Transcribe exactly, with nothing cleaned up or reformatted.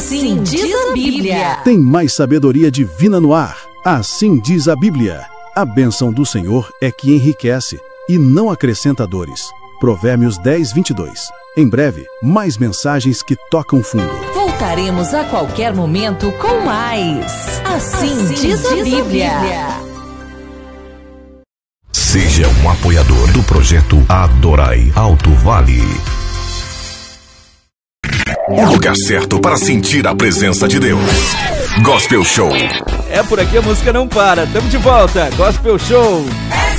Assim diz a Bíblia. Tem mais sabedoria divina no ar. Assim diz a Bíblia. A bênção do Senhor é que enriquece e não acrescenta dores. Provérbios dez, vinte e dois. Em breve, mais mensagens que tocam fundo. Voltaremos a qualquer momento com mais. Assim, assim diz, a, diz Bíblia. a Bíblia. Seja um apoiador do projeto Adorai Alto Vale. O lugar certo para sentir a presença de Deus. Gospel Show. É por aqui, a música não para. Tamo de volta. Gospel Show.